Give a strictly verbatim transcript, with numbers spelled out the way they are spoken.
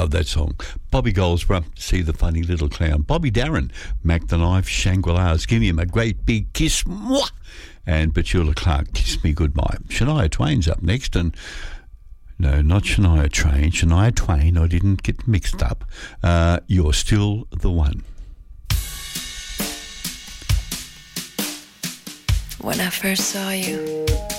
love that song. Bobby Goldsborough, See the Funny Little Clown. Bobby Darin, Mac the Knife, Shangri-La's, Give Him a Great Big Kiss. Mwah! And Petula Clark, Kiss Me Goodbye. Shania Twain's up next, and no, not Shania Twain. Shania Twain, I didn't get mixed up. Uh, You're Still the One. When I first saw you,